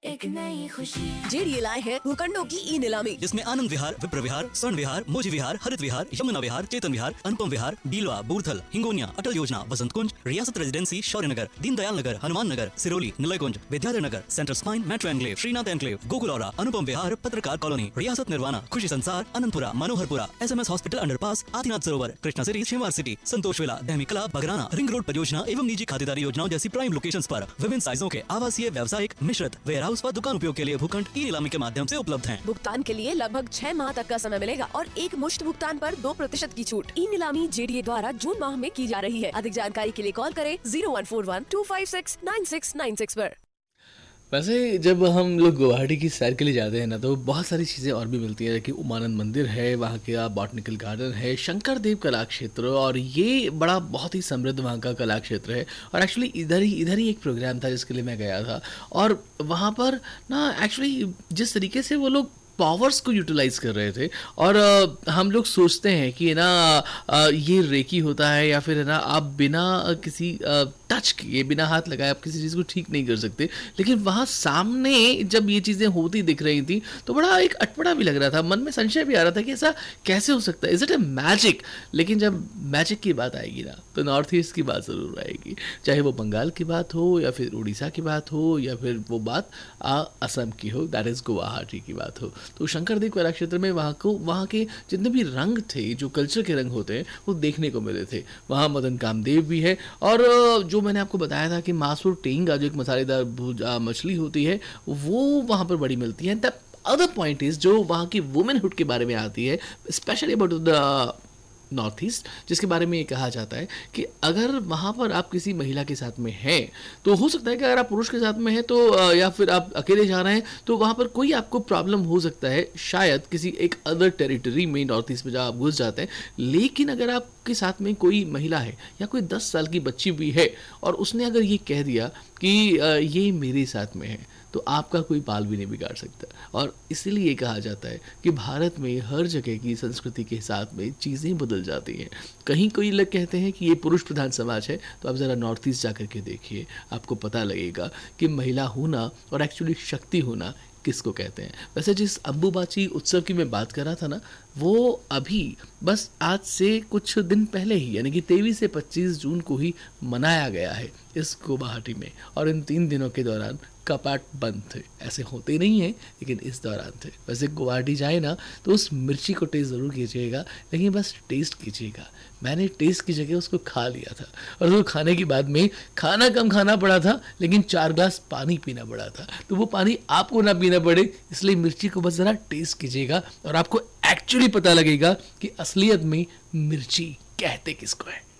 एक नई खुशी जेडीए लाए हैं भूखंडों की ई नीलामी, जिसमें आनंद विहार, विप्र विहार, स्वर्ण विहार, मोजी विहार, हरित विहार, यमुना विहार, चेतन विहार, अनुपम विहार, बीलवा, बूर्थल, हिंगोनिया, अटल योजना, वसंत कुंज, रियासत रेजिडेंसी, शौर्य नगर, दीनदयाल नगर, हनुमान नगर, सिरोली, निलय कुंज, विद्यालय नगर, central spine, metro enclave, Srinath enclave, गोकुलौरा, अनुपम विहार, पत्रकार कॉलोनी, रियासत निर्वाणा, खुशी संसार, Ananthapura, Manoharpura, SMS hospital underpass, Adinath सरोवर, कृष्णा सिटी, शिमवार सिटी, संतोष विला, दहमी कला, बगराना, रिंग रोड परियोजना एवं निजी खातेदारी योजनाओं जैसी प्राइम लोकेशंस पर विभिन्न साइजों के आवासीय, व्यावसायिक, मिश्रित, वेयर हाउस व दुकान उपयोग के लिए भूखंड ई नीलामी के माध्यम से उपलब्ध हैं। भुगतान के लिए लगभग 6 माह तक का समय मिलेगा और एक मुश्त भुगतान पर 2% की छूट। ई नीलामी जेडीए द्वारा जून माह में की जा रही है। अधिक जानकारी के लिए कॉल करें 0141-256-9696 पर। वैसे जब हम लोग गुवाहाटी की सैर के लिए जाते हैं ना, तो बहुत सारी चीज़ें और भी मिलती हैं, कि उमानंद मंदिर है, वहाँ का बॉटनिकल गार्डन है, शंकर देव कला क्षेत्र, और ये बड़ा बहुत ही समृद्ध वहाँ का कला क्षेत्र है। और एक्चुअली इधर ही एक प्रोग्राम था जिसके लिए मैं गया था, और वहाँ पर ना एक्चुअली जिस तरीके से वो लोग पावर्स को यूटिलाइज कर रहे थे, और हम लोग सोचते हैं कि ना ये रेकी होता है, या फिर है ना आप बिना किसी टच किए, बिना हाथ लगाए आप किसी चीज़ को ठीक नहीं कर सकते। लेकिन वहाँ सामने जब ये चीज़ें होती दिख रही थी तो बड़ा एक अटपटा भी लग रहा था, मन में संशय भी आ रहा था कि ऐसा कैसे हो सकता है, इज इट ए मैजिक। लेकिन जब मैजिक की बात आएगी ना, तो नॉर्थ ईस्ट की बात ज़रूर आएगी, चाहे वो बंगाल की बात हो, या फिर उड़ीसा की बात हो, या फिर वो बात असम की हो, दैट इज़ गुवाहाटी की बात हो। तो शंकर देव कला क्षेत्र में वहाँ के जितने भी रंग थे, जो कल्चर के रंग होते हैं, वो देखने को मिले थे। वहाँ मदन कामदेव भी है, और जो मैंने आपको बताया था कि मासूर टेंगा, जो एक मसालेदार मछली होती है, वो वहाँ पर बड़ी मिलती है। द अदर पॉइंट इज, जो वहाँ की वुमेनहुड के बारे में आती है, specially about the north east, जिसके बारे में ये कहा जाता है कि अगर वहाँ पर आप किसी महिला के साथ में हैं, तो हो सकता है कि अगर आप पुरुष के साथ में हैं तो या फिर आप अकेले जा रहे हैं, तो वहाँ पर कोई आपको प्रॉब्लम हो सकता है, शायद किसी एक अदर टेरिटरी में, नॉर्थ ईस्ट में जब आप घुस जाते हैं। लेकिन अगर आपके साथ में कोई महिला है, या कोई 10 साल की बच्ची भी है, और उसने अगर ये कह दिया कि ये मेरे साथ में है, तो आपका कोई बाल भी नहीं बिगाड़ सकता। और इसीलिए कहा जाता है कि भारत में हर जगह की संस्कृति के साथ में चीज़ें बदल जाती हैं। कहीं कोई लोग कहते हैं कि ये पुरुष प्रधान समाज है, तो आप ज़रा नॉर्थ ईस्ट जाकर के देखिए, आपको पता लगेगा कि महिला होना और एक्चुअली शक्ति होना किसको कहते हैं। वैसे जिस अंबुबाची उत्सव की मैं बात कर रहा था ना, वो अभी बस आज से कुछ दिन पहले ही, यानी कि 23 से 25 जून को ही मनाया गया है इस गुवाहाटी में। और इन 3 दिनों के दौरान कपाट बंद थे, ऐसे होते नहीं हैं, लेकिन इस दौरान थे। वैसे गुवाहाटी जाए ना, तो उस मिर्ची को टेस्ट ज़रूर कीजिएगा, लेकिन बस टेस्ट कीजिएगा। मैंने टेस्ट की जगह उसको खा लिया था, और उसको खाने के बाद में खाना कम खाना पड़ा था, लेकिन 4 ग्लास पानी पीना पड़ा था। तो वो पानी आपको ना पीना पड़े, इसलिए मिर्ची को बस ज़रा टेस्ट कीजिएगा, और आपको एक्चुअली पता लगेगा कि असलियत में मिर्ची कहते किसको है।